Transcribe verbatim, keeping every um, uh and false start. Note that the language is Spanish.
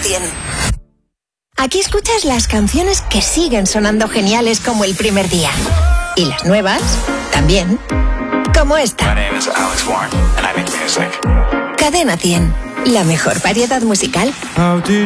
cien. Aquí escuchas las canciones que siguen sonando geniales como el primer día. Y las nuevas, también. Como esta. My name is Alex Warren, and I make music. Cadena cien. La mejor variedad musical.